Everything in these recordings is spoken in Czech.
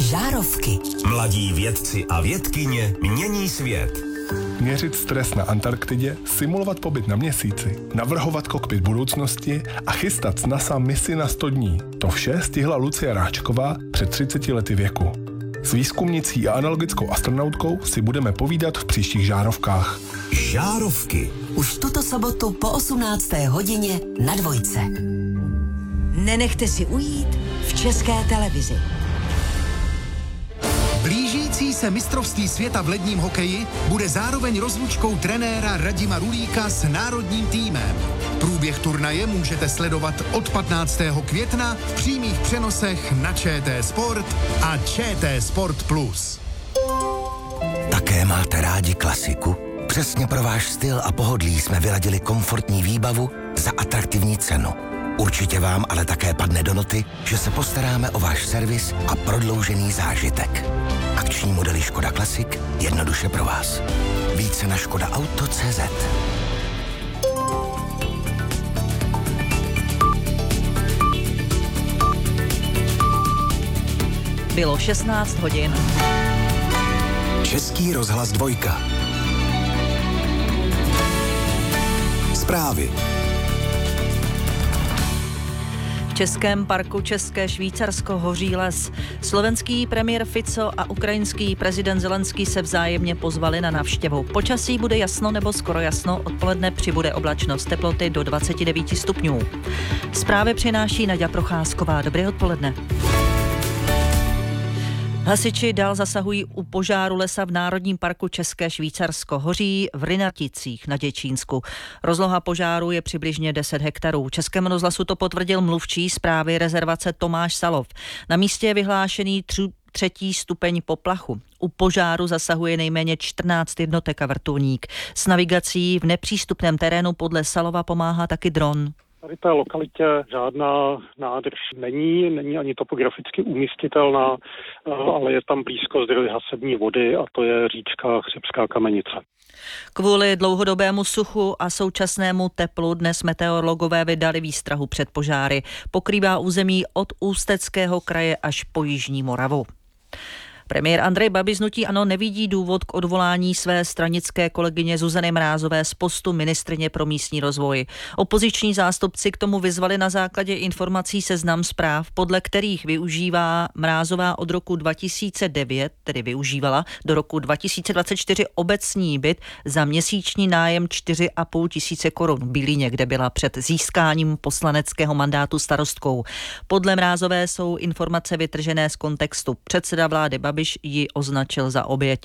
Žárovky. Mladí vědci a vědkyně mění svět. Měřit stres na Antarktidě, simulovat pobyt na Měsíci, navrhovat kokpit budoucnosti a chystat s NASA misi na 100 dní. To vše stihla Lucie Ráčková před 30 lety věku. S výzkumnicí a analogickou astronautkou si budeme povídat v příštích Žárovkách. Žárovky. Už tuto sobotu po 18. hodině na Dvojce. Nenechte si ujít v České televizi. Blížící se mistrovství světa v ledním hokeji bude zároveň rozlučkou trenéra Radima Rulíka s národním týmem. Průběh turnaje můžete sledovat od 15. května v přímých přenosech na ČT Sport a ČT Sport Plus. Také máte rádi klasiku? Přesně pro váš styl a pohodlí jsme vyladili komfortní výbavu za atraktivní cenu. Určitě vám ale také padne do noty, že se postaráme o váš servis a prodloužený zážitek. Akční modely Škoda Classic jednoduše pro vás. Více na škodaauto.cz. Bylo 16 hodin. Český rozhlas 2. Zprávy. V Českém parku České Švýcarsko hoří les. Slovenský premiér Fico a ukrajinský prezident Zelenský se vzájemně pozvali na návštěvu. Počasí bude jasno nebo skoro jasno, odpoledne přibude oblačnost, teploty do 29 stupňů. Zprávy přináší Naďa Procházková. Dobré odpoledne. Hasiči dál zasahují u požáru lesa v Národním parku České Švýcarsko. Hoří v Rynaticích na Děčínsku. Rozloha požáru je přibližně 10 hektarů. Českému rozhlasu to potvrdil mluvčí správy rezervace Tomáš Salov. Na místě je vyhlášený 3. stupeň poplachu. U požáru zasahuje nejméně 14 jednotek a vrtulník. S navigací v nepřístupném terénu podle Salova pomáhá taky dron. Tady v té lokalitě žádná nádrž není ani topograficky umístitelná, ale je tam blízko zdroj hasební vody a to je říčka Chřibská Kamenice. Kvůli dlouhodobému suchu a současnému teplu dnes meteorologové vydali výstrahu před požáry. Pokrývá území od Ústeckého kraje až po Jižní Moravu. Premiér Andrej Babiš z hnutí ANO nevidí důvod k odvolání své stranické kolegyně Zuzany Mrázové z postu ministryně pro místní rozvoj. Opoziční zástupci k tomu vyzvali na základě informací Seznam Zpráv, podle kterých využívá Mrázová od roku 2009, tedy využívala do roku 2024 obecní byt za měsíční nájem 4,5 tisíce korun v Bílíně, kde byla před získáním poslaneckého mandátu starostkou. Podle Mrázové jsou informace vytržené z kontextu. Předseda vlády Babiš ji označil za oběť.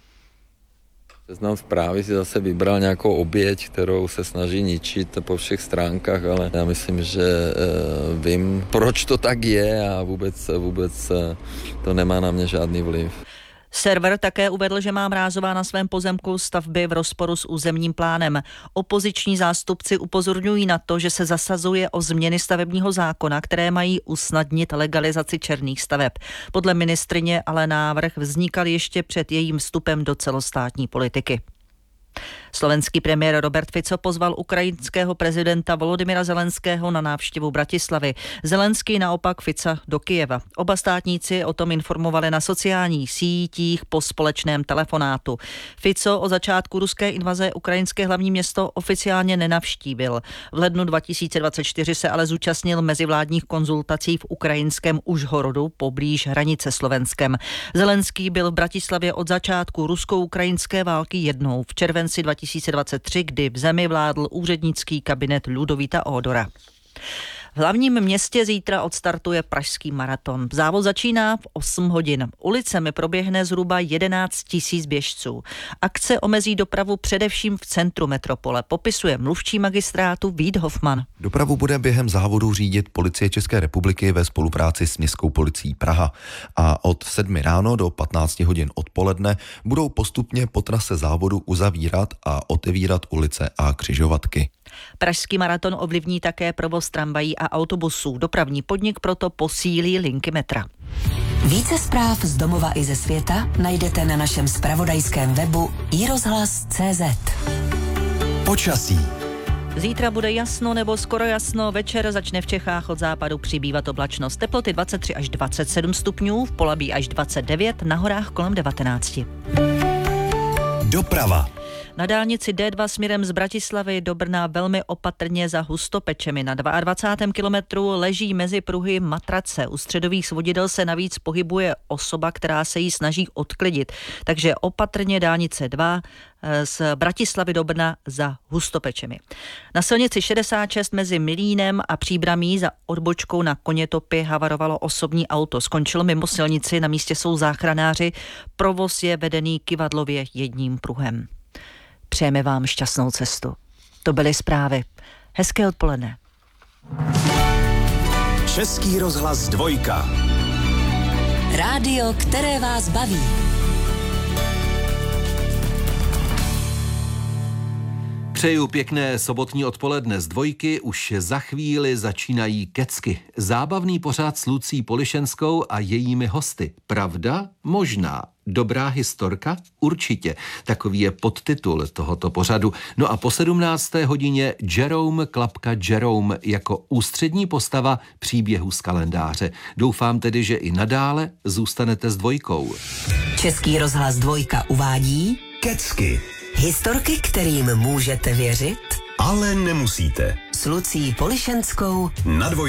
Seznam Zprávy si zase vybral nějakou oběť, kterou se snaží ničit po všech stránkách, ale já myslím, že vím, proč to tak je a vůbec to nemá na mě žádný vliv. Server také uvedl, že má Mrázová na svém pozemku stavby v rozporu s územním plánem. Opoziční zástupci upozorňují na to, že se zasazuje o změny stavebního zákona, které mají usnadnit legalizaci černých staveb. Podle ministryně ale návrh vznikal ještě před jejím vstupem do celostátní politiky. Slovenský premiér Robert Fico pozval ukrajinského prezidenta Volodymyra Zelenského na návštěvu Bratislavy. Zelenský naopak Fica do Kyjeva. Oba státníci o tom informovali na sociálních sítích po společném telefonátu. Fico o začátku ruské invaze ukrajinské hlavní město oficiálně nenavštívil. V lednu 2024 se ale zúčastnil mezivládních konzultací v ukrajinském Užhorodu poblíž hranice Slovenskem. Zelenský byl v Bratislavě od začátku rusko-ukrajinské války jednou v červenci 2023, kdy v zemi vládl úřednický kabinet Ľudovíta Ódora. V hlavním městě zítra odstartuje pražský maraton. Závod začíná v 8 hodin. Ulicemi proběhne zhruba 11 000 běžců. Akce omezí dopravu především v centru metropole, popisuje mluvčí magistrátu Vít Hofman. Dopravu bude během závodu řídit Policie České republiky ve spolupráci s Městskou policií Praha. A od 7 ráno do 15 hodin odpoledne budou postupně po trase závodu uzavírat a otevírat ulice a křižovatky. Pražský maraton ovlivní také provoz tramvají a autobusů. Dopravní podnik proto posílí linky metra. Více zpráv z domova i ze světa najdete na našem zpravodajském webu iRozhlas.cz. Počasí. Zítra bude jasno nebo skoro jasno, večer začne v Čechách od západu přibývat oblačnost. Teploty 23 až 27 stupňů, v Polabí až 29, na horách kolem 19. Doprava. Na dálnici D2 směrem z Bratislavy do Brna velmi opatrně za Hustopečemi. Na 22. kilometru leží mezi pruhy matrace. U středových svodidel se navíc pohybuje osoba, která se jí snaží odklidit. Takže opatrně dálnice 2 z Bratislavy do Brna za Hustopečemi. Na silnici 66 mezi Milínem a Příbramí za odbočkou na Konětopy havarovalo osobní auto. Skončilo mimo silnici, na místě jsou záchranáři. Provoz je vedený kyvadlově jedním pruhem. Přejeme vám šťastnou cestu. To byly zprávy. Hezké odpoledne. Český rozhlas 2. Rádio, které vás baví. Přeju pěkné sobotní odpoledne z 2. Už za chvíli začínají kecky. Zábavný pořad s Lucí Polišenskou a jejími hosty. Pravda? Možná. Dobrá historka? Určitě. Takový je podtitul tohoto pořadu. No a po 17. hodině Jerome Klapka Jerome jako ústřední postava příběhu z kalendáře. Doufám tedy, že i nadále zůstanete s 2. Český rozhlas 2 uvádí Kecky. historky, kterým můžete věřit, Ale nemusíte. s Lucí Polišenskou Na 2.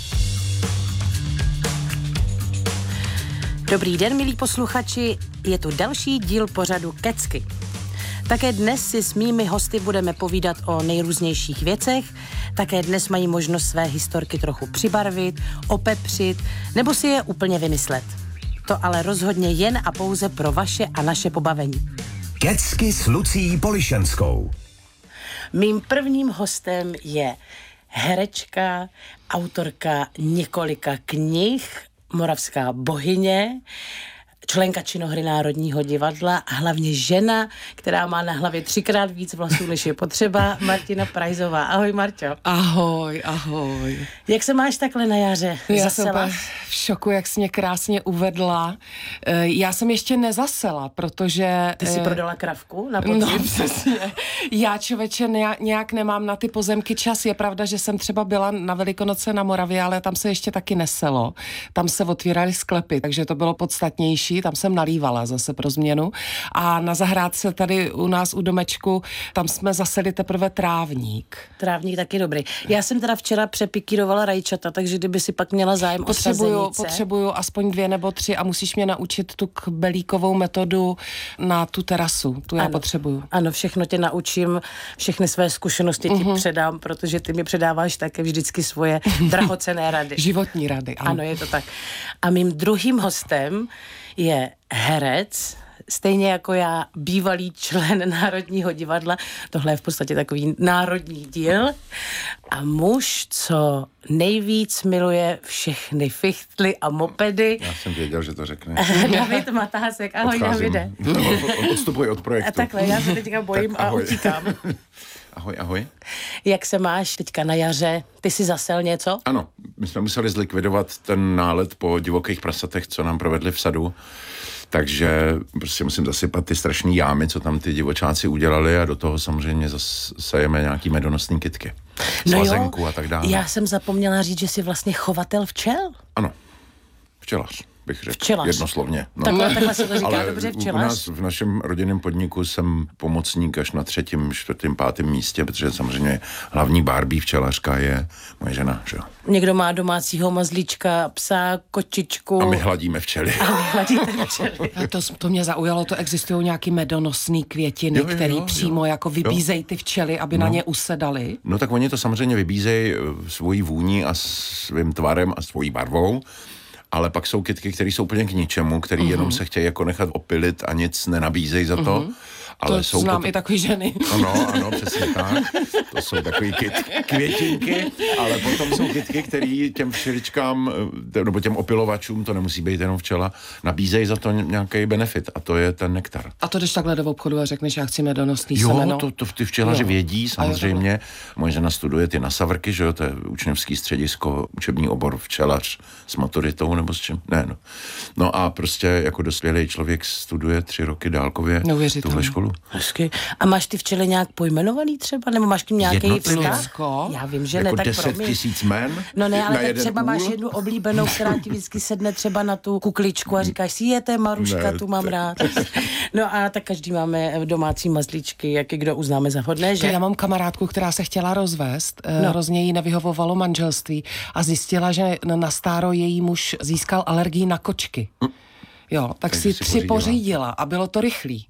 Dobrý den, milí posluchači, je tu další díl pořadu Kecky. Také dnes si s mými hosty budeme povídat o nejrůznějších věcech, také dnes mají možnost své historky trochu přibarvit, opepřit nebo si je úplně vymyslet. To ale rozhodně jen a pouze pro vaše a naše pobavení. Kecky s Lucí Polišenskou. Mým prvním hostem je herečka, autorka několika knih, moravská bohyně, členka činohry Národního divadla a hlavně žena, která má na hlavě 3krát víc vlasů, než je potřeba, Martina Prajzová. Ahoj, Marťo. Ahoj, ahoj. Jak se máš takhle na jaře? Já Zasela? jsem v šoku, jak jsi mě krásně uvedla. Já jsem ještě nezasela, protože... Ty jsi prodala kravku na podzim? No, přesně. Já, člověče, nějak nemám na ty pozemky čas. Je pravda, že jsem třeba byla na Velikonoce na Moravě, ale tam se ještě taky neselo. Tam se otvíraly sklepy, takže to bylo podstatnější. Tam jsem nalívala zase pro změnu. A na zahrádce tady u nás u domečku, tam jsme zaseli teprve trávník. Trávník taky dobrý. Já jsem teda včera přepikírovala rajčata, takže kdyby si pak měla zájem o sazenice. Potřebuju aspoň 2 nebo 3 a musíš mě naučit tu kbelíkovou metodu na tu terasu. Tu já potřebuju. Ano, všechno tě naučím, všechny své zkušenosti ti předám, protože ty mi předáváš také vždycky svoje drahocenné rady. Životní rady, ano. Ano, je to tak. A mým druhým hostem je herec, stejně jako já, bývalý člen Národního divadla. Tohle je v podstatě takový národní díl. A muž, co nejvíc miluje všechny fichtly a mopedy. Já jsem věděl, že to řekne. David Matásek. Ahoj, Davide. Odstupuj od projektu. A takhle, já se teďka bojím a utíkám. Ahoj, ahoj. Jak se máš teďka na jaře? Ty jsi zasel něco? Ano, my jsme museli zlikvidovat ten nálet po divokých prasatech, co nám provedli v sadu. Takže prostě musím zasypat ty strašný jámy, co tam ty divočáci udělali a do toho samozřejmě zasejeme nějaký medonosný kytky. Slazenku a tak dále. Já jsem zapomněla říct, že jsi vlastně chovatel včel. Ano, včelař bych řekl. Včelař. Jednoslovně. No. Takhle se to říká, ale dobře, včelař. U nás v našem rodinném podniku jsem pomocník až na 3., 4., 5. místě, protože samozřejmě hlavní Barbie včelařka je moje žena, že jo. Někdo má domácího mazlíčka, psa, kočičku. A my hladíme včely. To mě zaujalo, to existují nějaký medonosný květiny, který přímo jako vybízejí ty včely, aby na ně usedali. No tak oni to samozřejmě vybízejí svojí vůní a svým tvarem a svojí barvou. Ale pak jsou kytky, které jsou úplně k ničemu, který jenom se chtějí jako nechat opilit a nic nenabízejí za to. Ale to jsou znám i takový ženy. Ano, přesně tak. To jsou takový květinky, ale potom jsou kytky, které těm včeličkám, nebo těm opilovačům, to nemusí být jenom včela, nabízejí za to nějaký benefit a to je ten nektar. A to jdeš takhle do obchodu a řekneš, já chci medonosný semeno? Jo, to ty včelaři vědí, samozřejmě. Moje žena studuje ty nasavrky, že jo, to je učňovský středisko, učební obor včelař s maturitou nebo s čím? Ne, no. No a prostě jako dospělý člověk studuje 3 roky dálkově tuhle školu. spolu. Hezky. A máš ty včely nějak pojmenovaný třeba? Nebo máš k ním nějaký vztah? Já vím, že jako ne, tak 10 000 jmen? No ne, ale tak třeba máš jednu oblíbenou, která ti vždycky sedne třeba na tu kukličku a říkáš si, je, to je Maruška, tu mám rád. No a tak každý máme domácí mazlíčky, jak kdo uznáme za vhodné, že? Já mám kamarádku, která se chtěla rozvést, hrozně jí nevyhovovalo manželství a zjistila, že na stáro její muž získal alergii na kočky. Jo, tak si 3 pořídila a bylo to rychlý.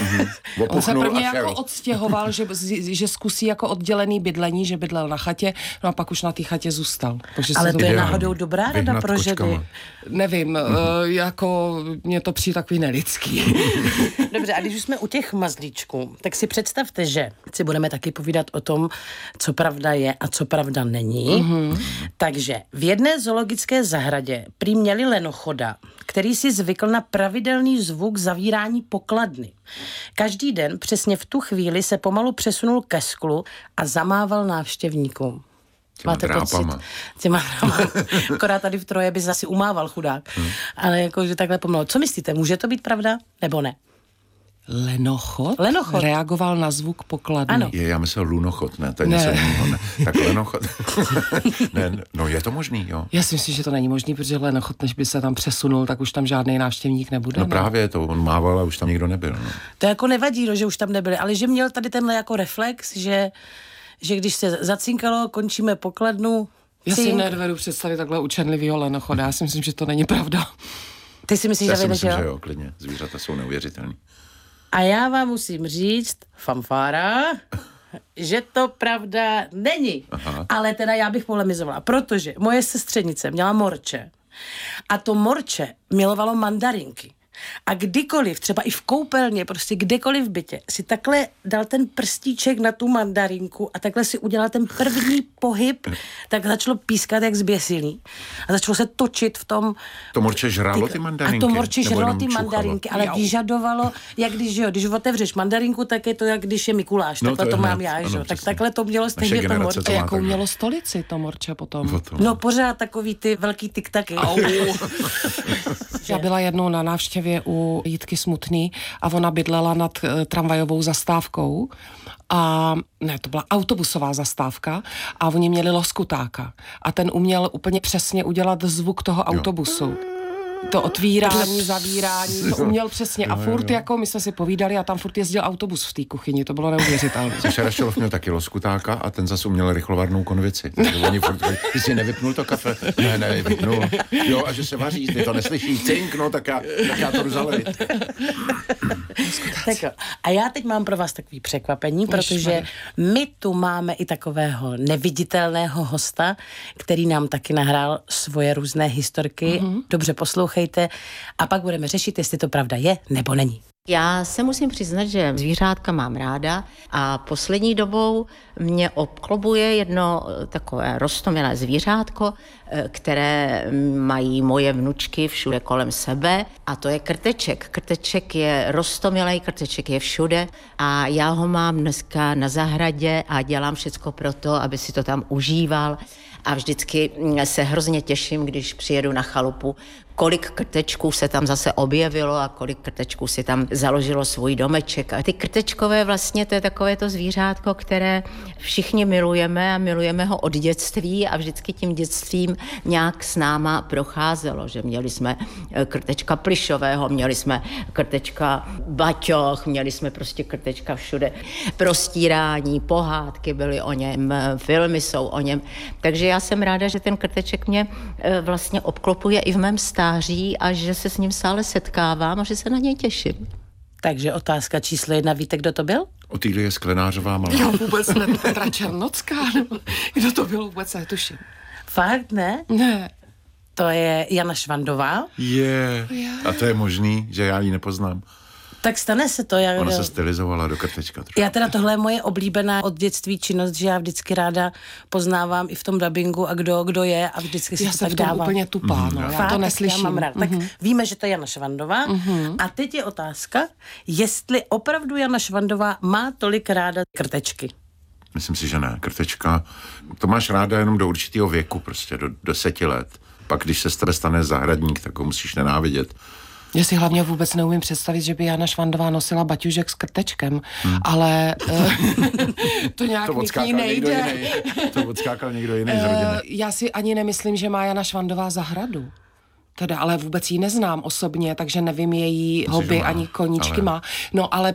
On se prvně jako odstěhoval, že zkusí jako oddělený bydlení, že bydlel na chatě, no a pak už na té chatě zůstal. Ale to je náhodou dobrá rada pro ženy. Nevím, jako mně to přijde takový nelidský. Dobře, a když už jsme u těch mazlíčků, tak si představte, že si budeme taky povídat o tom, co pravda je a co pravda není. Takže v jedné zoologické zahradě prý měli lenochoda, který si zvykl na pravidelný zvuk zavírání pokladny. Každý den přesně v tu chvíli se pomalu přesunul ke sklu a zamával návštěvníkům. Máte pocit? Těma drápama. Akorát tady v Troje by zase umával chudák. Ale jakože takhle pomalu. Co myslíte, může to být pravda nebo ne? Lenochod? Lenochod. Reagoval na zvuk pokladny. Ano. Já myslel lunochod, ne, to je něco jiného. Ne. Tak lenochod. Ne, no je to možný, jo. Já si myslím, že to není možný, protože lenochod, než by se tam přesunul, tak už tam žádný návštěvník nebude. No právě to, on mával a už tam nikdo nebyl. No. To jako nevadí, že už tam nebyli, ale že měl tady tenhle jako reflex, že když se zacinkalo, končíme pokladnu. Já si nedovedu představit takhle učenlivýho lenochoda, já si myslím, že to není pravda. Ty si myslíš, já si myslím, že jo, klidně. Zvířata jsou neuvěřitelný. A já vám musím říct, fanfára, že to pravda není. Aha. Ale teda já bych polemizovala, protože moje sestřenice měla morče a to morče milovalo mandarinky. A kdykoliv, třeba i v koupelně, prostě kdekoliv v bytě, si takhle dal ten prstíček na tu mandarinku a takhle si udělal ten první pohyb, tak začalo pískat jak zběsilý. A začalo se točit v tom... To morče žralo ty mandarinky? A to morče žralo ty mandarinky, ale vyžadovalo, jak když otevřeš mandarinku, tak je to, jak když je Mikuláš. No, takhle to mám já, že? Tak takhle to mělo stejně to morče. A jakou mělo stolici to morče potom? No pořád takový ty velký tiktaky. Já byla jednou na návštěvě u Jitky Smutný a ona bydlela nad tramvajovou zastávkou a ne, to byla autobusová zastávka a oni měli loskutáka a ten uměl úplně přesně udělat zvuk toho autobusu. To otvírání, zavírání, to uměl přesně. A furt jako my jsme si povídali a tam furt jezdil autobus v té kuchyni, to bylo neuvěřitelné. Šarašilov měl taky loskutáka a ten zase uměl rychlovarnou konvici. Oni furt, ty jsi nevypnul to kafe? Ne, vypnul. Jo, a že se vaří, ty to neslyší, cink, no, tak já to jdu zalejit. Tak jo. A já teď mám pro vás takový překvapení, protože my tu máme i takového neviditelného hosta, který nám taky nahrál svoje různé historky. Dobře poslouchejte a pak budeme řešit, jestli to pravda je nebo není. Já se musím přiznat, že zvířátka mám ráda a poslední dobou mě obklopuje jedno takové roztomilé zvířátko, které mají moje vnučky všude kolem sebe a to je krteček. Krteček je roztomilej, krteček je všude a já ho mám dneska na zahradě a dělám všecko pro to, aby si to tam užíval a vždycky se hrozně těším, když přijedu na chalupu, kolik krtečků se tam zase objevilo a kolik krtečků si tam založilo svůj domeček. A ty krtečkové vlastně to je takové to zvířátko, které všichni milujeme a milujeme ho od dětství a vždycky tím dětstvím nějak s náma procházelo, že měli jsme krtečka plišového, měli jsme krtečka baťoch, měli jsme prostě krtečka všude. Prostírání, pohádky byly o něm, filmy jsou o něm. Takže já jsem ráda, že ten krteček mě vlastně obklopuje i v mém stáří a že se s ním stále setkávám a že se na něj těším. Takže otázka číslo 1, víte, kdo to byl? Otýlie Sklenářová malá. Já vůbec ne, Petra Černocká, nebo kdo to byl, vůbec netuším. Fakt ne? Ne. To je Jana Švandová. A to je možný, že já ji nepoznám. Tak stane se to. Ona se stylizovala do krtečka. Já teda tohle je moje oblíbená od dětství činnost, že já vždycky ráda poznávám i v tom dabingu a kdo je a vždycky si to tak dávám. Já jsem úplně tupá, já to neslyším. Já mám rád. Tak víme, že to je Jana Švandová a teď je otázka, jestli opravdu Jana Švandová má tolik ráda krtečky. Myslím si, že ne. Krtečka, to máš ráda jenom do určitého věku, prostě do 10 let. Pak, když se z tebe stane zahradník, tak ho musíš nenávidět. Já si hlavně vůbec neumím představit, že by Jana Švandová nosila baťužek s krtečkem, ale to nějak k ní nejde. To odskákal někdo jiný z rodiny. Já si ani nemyslím, že má Jana Švandová zahradu. Teda, ale vůbec ji neznám osobně, takže nevím její hobby, ani koníčky má. No, ale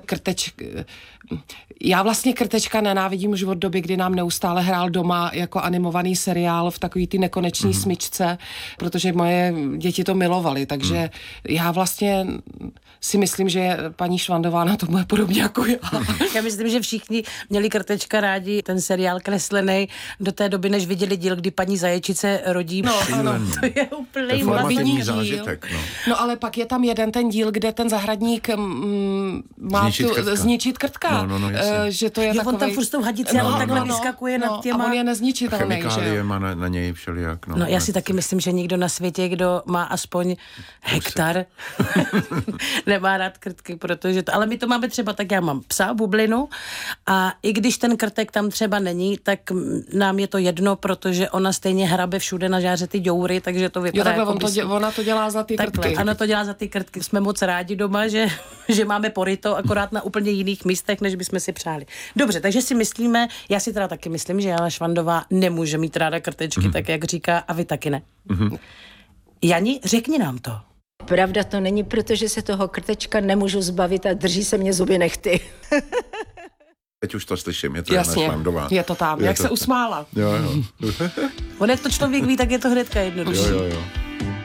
já vlastně Krtečka nenávidím už od doby, kdy nám neustále hrál doma jako animovaný seriál v takový ty nekoneční smyčce, protože moje děti to milovaly, takže já vlastně si myslím, že paní Švandová na tom je podobně jako já. Já myslím, že všichni měli Krtečka rádi, ten seriál kreslený do té doby, než viděli díl, kdy paní Zaječice rodí. No, ano. To je úplný formativní zážitek. No ale pak je tam jeden ten díl, kde ten zahradník má zničit krtka. No, že to je takovej... On tam furt s tou hadicí a on takhle vyskakuje nad těma... A on je nezničitelný, že chemikálie má na něj všelijak. No já si taky myslím, že nikdo na světě, kdo má aspoň hektar, nemá rád krtky, protože to... Ale my to máme třeba tak, já mám psa, bublinu, a i když ten krtek tam třeba není, tak nám je to jedno, protože ona stejně hrabe všude na žáře ty děury, takže to vypadá jako... Ona to dělá za ty krtky. Ano, to dělá za ty krtky. Jsme moc rádi doma, že máme poryto, akorát na úplně jiných místech, než bychom si přáli. Dobře, takže si myslíme, já si teda taky myslím, že Jana Švandová nemůže mít ráda krtečky, tak jak říká, a vy taky ne. Jani, řekni nám to. Pravda to není, protože se toho krtečka nemůžu zbavit a drží se mě zuby nechty. Teď už to slyším, je to Jana Švandová. Je to tam, jak se usmála. Jo. On jak to člověk ví, tak je to hnedka jednodušší. Jo.